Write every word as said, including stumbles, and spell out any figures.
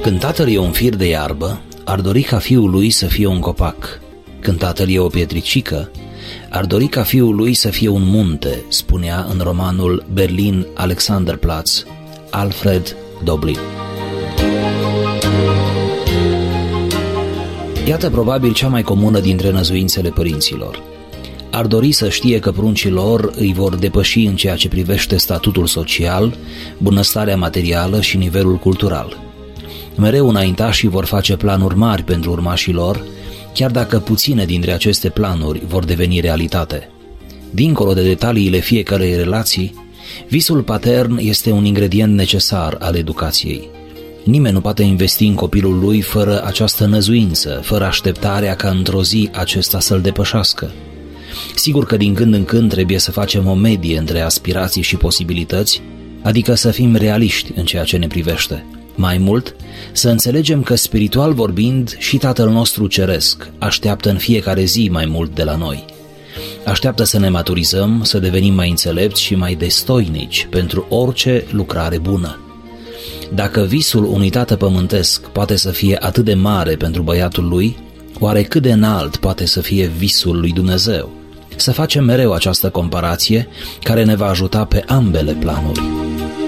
Când tatăl e un fir de iarbă, ar dori ca fiul lui să fie un copac. Când tatăl e o pietricică, ar dori ca fiul lui să fie un munte, spunea în romanul Berlin Alexanderplatz Alfred Doblin. Iată probabil cea mai comună dintre năzuințele părinților. Ar dori să știe că pruncii lor îi vor depăși în ceea ce privește statutul social, bunăstarea materială și nivelul cultural. Mereu înaintașii vor face planuri mari pentru urmașii lor, chiar dacă puține dintre aceste planuri vor deveni realitate. Dincolo de detaliile fiecărei relații, visul patern este un ingredient necesar al educației. Nimeni nu poate investi în copilul lui fără această năzuință, fără așteptarea ca într-o zi acesta să-l depășească. Sigur că din când în când trebuie să facem o medie între aspirații și posibilități, adică să fim realiști în ceea ce ne privește. Mai mult, să înțelegem că spiritual vorbind și Tatăl nostru Ceresc așteaptă în fiecare zi mai mult de la noi. Așteaptă să ne maturizăm, să devenim mai înțelepți și mai destoinici pentru orice lucrare bună. Dacă visul unui tată pământesc poate să fie atât de mare pentru băiatul lui, oare cât de înalt poate să fie visul lui Dumnezeu? Să facem mereu această comparație care ne va ajuta pe ambele planuri.